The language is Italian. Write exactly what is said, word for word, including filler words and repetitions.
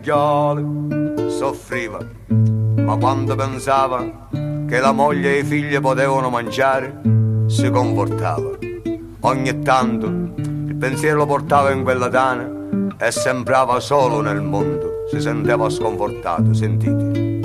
figlioli soffriva, ma quando pensava che la moglie e i figli potevano mangiare, si confortava. Ogni tanto il pensiero lo portava in quella tana e sembrava solo nel mondo, si sentiva sconfortato, sentite.